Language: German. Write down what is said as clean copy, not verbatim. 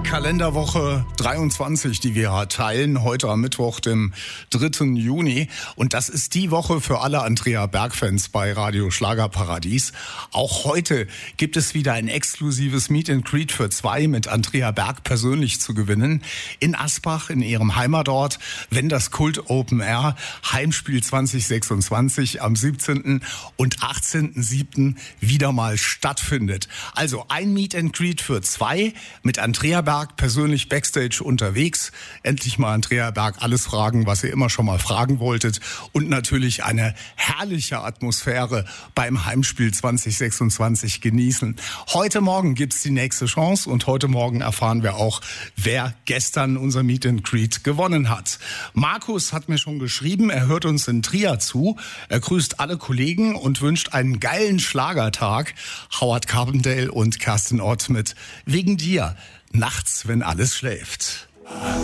Kalenderwoche 23, die wir teilen, heute am Mittwoch, dem 3. Juni. Und das ist die Woche für alle Andrea Berg-Fans bei Radio Schlagerparadies. Auch heute gibt es wieder ein exklusives Meet and Greet für 2 mit Andrea Berg persönlich zu gewinnen. In Asbach, in ihrem Heimatort, wenn das Kult Open Air Heimspiel 2026 am 17. und 18.07. wieder mal stattfindet. Also ein Meet and Greet für 2 mit Andrea Berg persönlich Backstage unterwegs. Endlich mal Andrea Berg alles fragen, was ihr immer schon mal fragen wolltet. Und natürlich eine herrliche Atmosphäre beim Heimspiel 2026 genießen. Heute Morgen gibt's die nächste Chance und heute Morgen erfahren wir auch, wer gestern unser Meet and Greet gewonnen hat. Markus hat mir schon geschrieben, er hört uns in Trier zu. Er grüßt alle Kollegen und wünscht einen geilen Schlagertag. Howard Carpendale und Kerstin Ott mit Wegen dir. Nachts, wenn alles schläft.